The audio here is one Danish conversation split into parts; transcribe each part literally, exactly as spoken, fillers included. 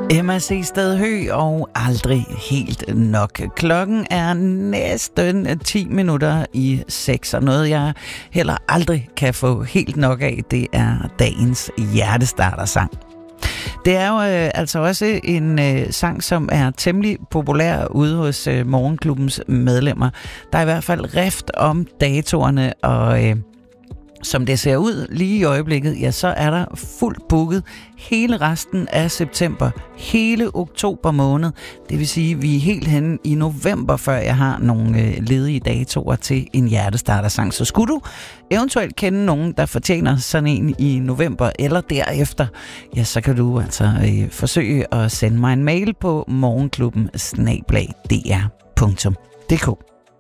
Emma C. Stedhø og Aldrig helt nok. Klokken er næsten ti minutter i seks, og noget jeg heller aldrig kan få helt nok af, det er dagens hjertestartersang. Det er jo øh, altså også en øh, sang, som er temmelig populær ude hos øh, Morgenklubbens medlemmer. Der er i hvert fald rift om datorerne, og øh, som det ser ud lige i øjeblikket, ja, så er der fuldt booket hele resten af september, hele oktober måned. Det vil sige, at vi er helt henne i november, før jeg har nogle øh, ledige datoer til en hjertestartersang. Så skulle du eventuelt kende nogen, der fortjener sådan en i november eller derefter, ja, så kan du altså øh, forsøge at sende mig en mail på morgenklubben snabel-a d r punktum d k.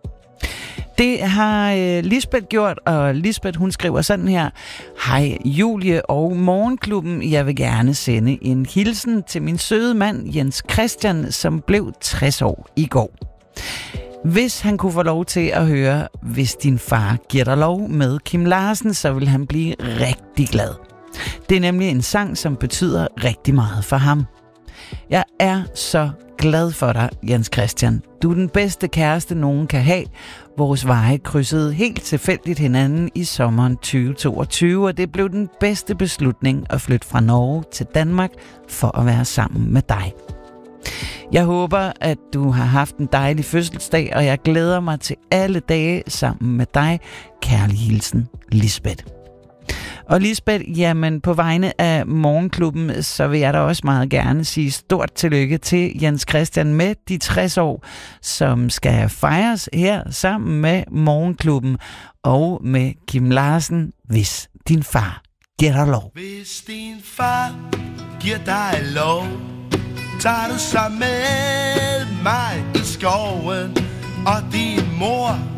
Det har øh, Lisbeth gjort, og Lisbeth, hun skriver sådan her: Hej Julie og Morgenklubben, jeg vil gerne sende en hilsen til min søde mand Jens Christian, som blev tres år i går. Hvis han kunne få lov til at høre Hvis din far giver dig lov med Kim Larsen, så vil han blive rigtig glad. Det er nemlig en sang, som betyder rigtig meget for ham. Jeg er så glad for dig, Jens Christian. Du er den bedste kæreste, nogen kan have. Vores veje krydsede helt tilfældigt hinanden i sommeren tyve toogtyve, og det blev den bedste beslutning at flytte fra Norge til Danmark for at være sammen med dig. Jeg håber, at du har haft en dejlig fødselsdag, og jeg glæder mig til alle dage sammen med dig. Kærlig hilsen, Lisbeth. Og Lisbeth, jamen på vegne af Morgenklubben, så vil jeg da også meget gerne sige stort tillykke til Jens Christian med de tres år, som skal fejres her sammen med Morgenklubben og med Kim Larsen, Hvis din far giver dig lov. Hvis din far giver dig lov, tager du så med mig i skoven, og din mor